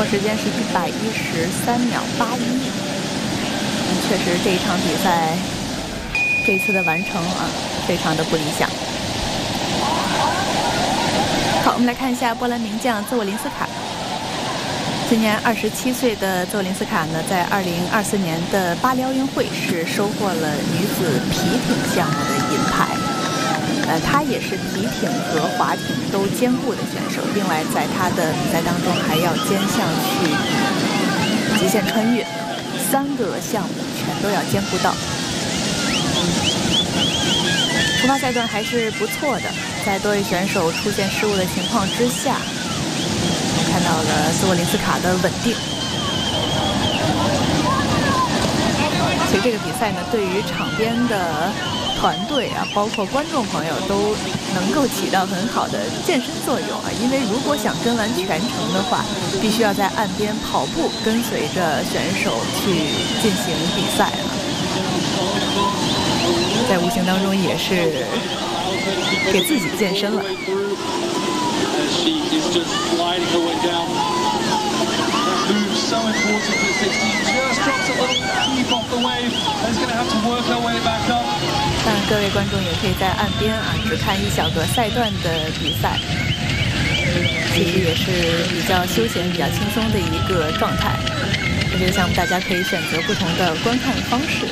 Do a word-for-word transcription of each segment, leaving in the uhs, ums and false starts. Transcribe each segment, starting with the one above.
时间是一百一十三秒八一。确实，这一场比赛这次的完成啊，非常的不理想。好，我们来看一下波兰名将泽沃林斯卡。今年二十七岁的泽沃林斯卡呢，在二零二四年的巴黎奥运会是收获了女子皮艇项目的银牌。呃，她也是皮艇和划艇都兼顾的选手。另外，在她的比赛当中还要兼项去极限穿越，三个项目全都要兼顾到。出发赛段还是不错的，在多位选手出现失误的情况之下，看到了泽沃林斯卡的稳定。其实这个比赛呢，对于场边的团队啊，包括观众朋友都能够起到很好的健身作用啊。因为如果想跟完全程的话，必须要在岸边跑步，跟随着选手去进行比赛啊。在无形当中也是给自己健身了。当然，各位观众也可以在岸边啊，只看一小个赛段的比赛，其实也是比较休闲、比较轻松的一个状态。这个项目大家可以选择不同的观看方式。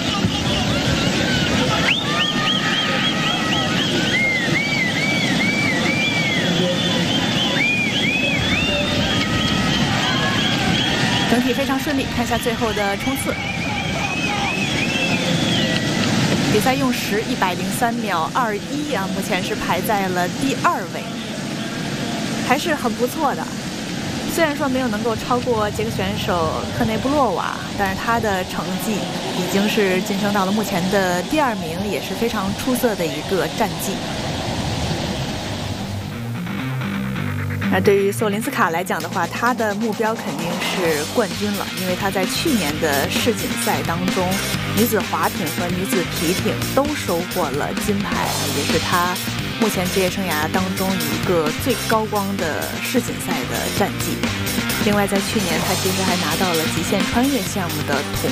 整体非常顺利，看一下最后的冲刺。比赛用时一百零三秒二一啊，目前是排在了第二位，还是很不错的。虽然说没有能够超过捷克选手科内布洛娃，但是他的成绩已经是晋升到了目前的第二名，也是非常出色的一个战绩。那对于索林斯卡来讲的话，他的目标肯定是冠军了，因为他在去年的世锦赛当中，女子划艇和女子皮艇都收获了金牌，也是他目前职业生涯当中一个最高光的世锦赛的战绩。另外，在去年他其实还拿到了极限穿越项目的铜